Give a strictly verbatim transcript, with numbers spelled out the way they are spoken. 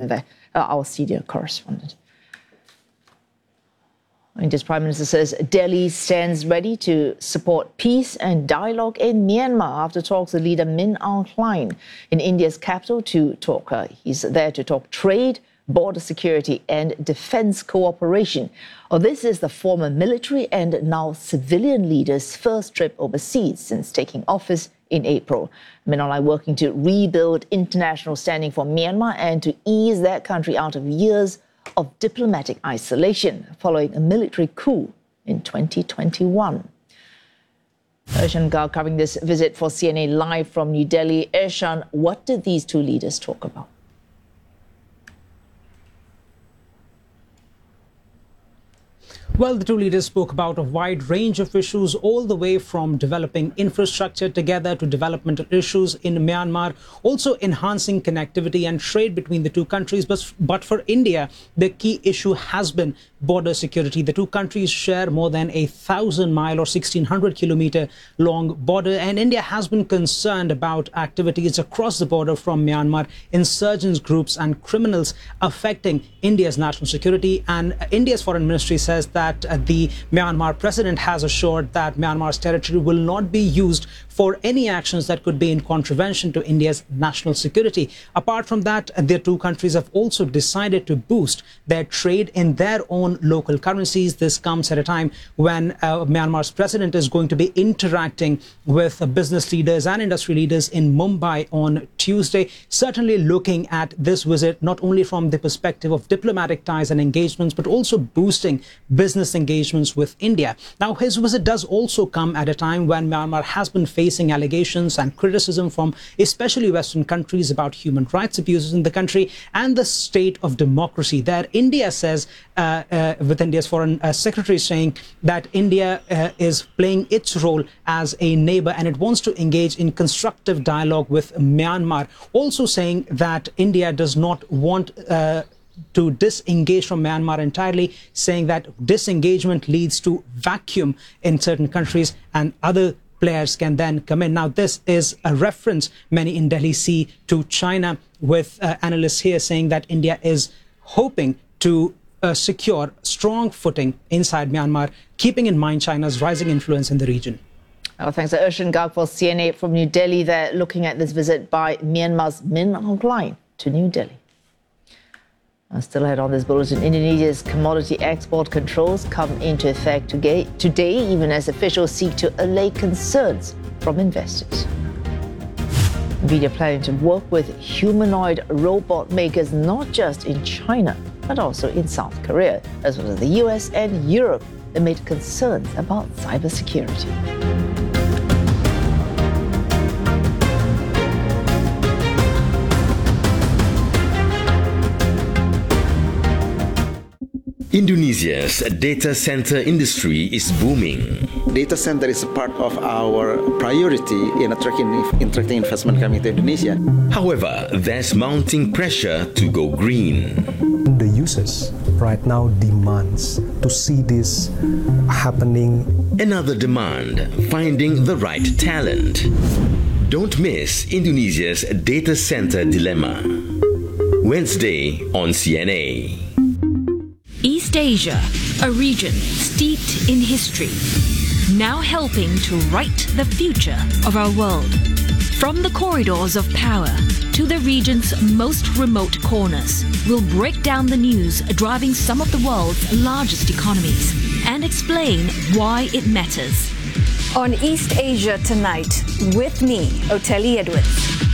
there, uh, our senior correspondent. India's Prime Minister says Delhi stands ready to support peace and dialogue in Myanmar after talks with leader Min Aung Hlaing in India's capital to talk. Uh, he's there to talk trade, border security and defense cooperation. Oh, this is the former military and now civilian leader's first trip overseas since taking office in April. Min Aung Hlaing working to rebuild international standing for Myanmar and to ease that country out of years of diplomatic isolation following a military coup in twenty twenty-one. Ershan Garg covering this visit for C N A live from New Delhi. Ershan, what did these two leaders talk about? Well, the two leaders spoke about a wide range of issues, all the way from developing infrastructure together to developmental issues in Myanmar, also enhancing connectivity and trade between the two countries. But, but for India, the key issue has been border security. The two countries share more than a thousand mile or sixteen hundred kilometer long border, and India has been concerned about activities across the border from Myanmar, insurgents groups and criminals affecting India's national security. And India's foreign ministry says that That uh, the Myanmar president has assured that Myanmar's territory will not be used for any actions that could be in contravention to India's national security. Apart from that, uh, the two countries have also decided to boost their trade in their own local currencies. This comes at a time when uh, Myanmar's president is going to be interacting with uh, business leaders and industry leaders in Mumbai on Tuesday, certainly looking at this visit not only from the perspective of diplomatic ties and engagements, but also boosting business engagements with India. Now, his visit does also come at a time when Myanmar has been facing allegations and criticism from especially Western countries about human rights abuses in the country and the state of democracy there. India says, uh, uh, with India's foreign uh, secretary saying that India uh, is playing its role as a neighbor and it wants to engage in constructive dialogue with Myanmar. Also saying that India does not want uh, to disengage from Myanmar entirely, saying that disengagement leads to vacuum in certain countries and other players can then come in. Now, this is a reference many in Delhi see to China, with uh, analysts here saying that India is hoping to uh, secure strong footing inside Myanmar, keeping in mind China's rising influence in the region. Oh, thanks to Ershan Garg for C N A from New Delhi there, looking at this visit by Myanmar's Min Aung Hlaing to New Delhi. Uh, still ahead on this bulletin, Indonesia's commodity export controls come into effect today, today, even as officials seek to allay concerns from investors. NVIDIA planning to work with humanoid robot makers not just in China, but also in South Korea, as well as the U S and Europe, amid concerns about cybersecurity. Indonesia's data center industry is booming. Data center is a part of our priority in attracting, attracting investment coming to Indonesia. However, there's mounting pressure to go green. The users right now demands to see this happening. Another demand, finding the right talent. Don't miss Indonesia's data center dilemma. Wednesday on C N A. East Asia, a region steeped in history, now helping to write the future of our world. From the corridors of power to the region's most remote corners, we'll break down the news driving some of the world's largest economies and explain why it matters. On East Asia Tonight, with me, Oteli Edwards.